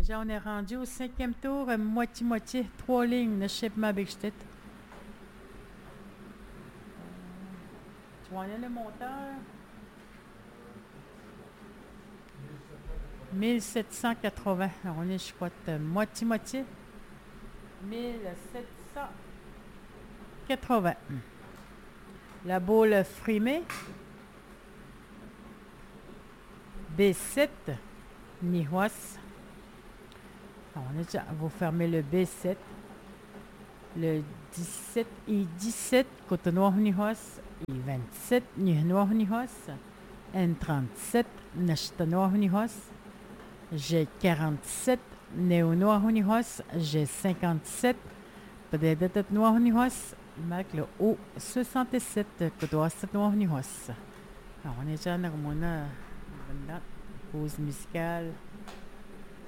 Déjà, on est rendu au cinquième tour, moitié-moitié, trois lignes de Shipma Bigstedt. Tu vois le monteur? 1780. Alors, on est, je crois, moitié-moitié. 1780. La boule frimée. B7. Nihoas. Alors, on est déjà, vous fermez le B7. Le 17 et 17. Cotonoir Nihoas. Et 27. Nihoas Nihoas. N37. Nashtanoir Nihoas. G47. Néo-noir Nihoas. G57. Peut-être noir Nihoas. Marque le O67. Cotonoir noir Nihoas. Alors, on est déjà dans la pause musicale.